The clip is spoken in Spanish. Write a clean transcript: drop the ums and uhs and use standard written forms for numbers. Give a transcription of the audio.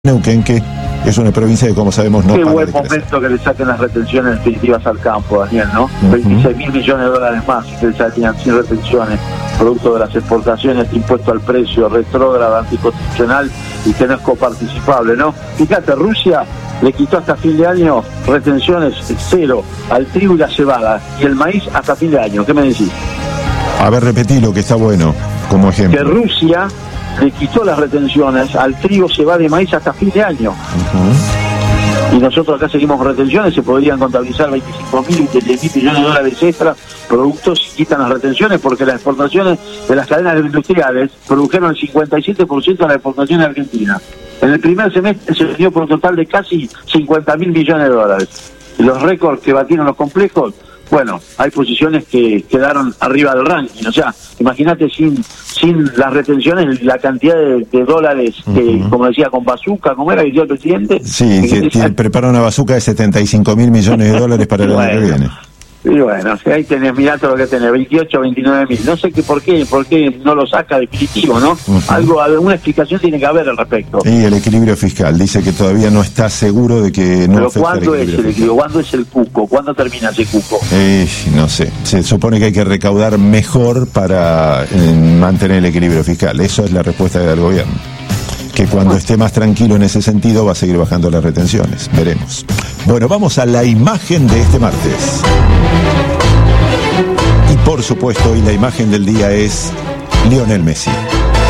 Neuquén, que es una provincia que, como sabemos, no Qué para buen de crecer. momento que le saquen las retenciones definitivas al campo, Daniel, ¿no? 26.000 millones de dólares más que le saquen sin retenciones, producto de las exportaciones, impuesto al precio, retrógrada, anticonstitucional y que no es coparticipable, ¿no? Fíjate, Rusia le quitó hasta fin de año retenciones cero al trigo y la cebada, y el maíz hasta fin de año. ¿Qué me decís? A ver, repetilo, que está bueno, como Que ejemplo. Rusia le quitó las retenciones al trigo, cebada y maíz hasta fin de año. Y nosotros acá seguimos con retenciones, se podrían contabilizar 25.000 y 30.000 millones de dólares extra productos si quitan las retenciones, porque las exportaciones de las cadenas industriales produjeron el 57% de la exportación en Argentina. En el primer semestre se vendió por un total de casi 50.000 millones de dólares. Y los récords que batieron los complejos, bueno, hay posiciones que quedaron arriba del ranking. O sea, imagínate sin las retenciones, la cantidad de dólares que, como decía, con bazooka, ¿cómo era que decía el presidente? Sí, que prepara una bazuca de 75.000 millones de dólares para el año que viene. Y bueno, ahí tenés, mirá todo lo que tenés, 28, 29.000. No sé por qué no lo saca definitivo, ¿no? Alguna explicación tiene que haber al respecto. Y el equilibrio fiscal, dice que todavía no está seguro de que no. Pero afecte ¿cuándo el es el equilibrio? ¿Cuándo es el cuco? ¿Cuándo termina ese cuco? No sé, se supone que hay que recaudar mejor para mantener el equilibrio fiscal. Eso es la respuesta del gobierno. Que cuando esté más tranquilo en ese sentido va a seguir bajando las retenciones. Veremos. Bueno, vamos a la imagen de este martes. Y por supuesto, hoy la imagen del día es Lionel Messi.